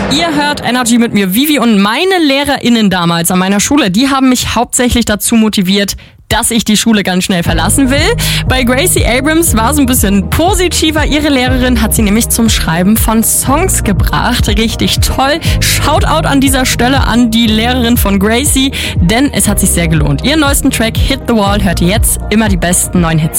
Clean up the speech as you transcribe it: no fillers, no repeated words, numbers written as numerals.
Ihr hört Energy mit mir, Vivi, und meine LehrerInnen damals an meiner Schule, die haben mich hauptsächlich dazu motiviert, dass ich die Schule ganz schnell verlassen will. Bei Gracie Abrams war es ein bisschen positiver. Ihre Lehrerin hat sie nämlich zum Schreiben von Songs gebracht. Richtig toll. Shoutout an dieser Stelle an die Lehrerin von Gracie, denn es hat sich sehr gelohnt. Ihren neuesten Track Hit the Wall hört ihr jetzt. Immer die besten neuen Hits.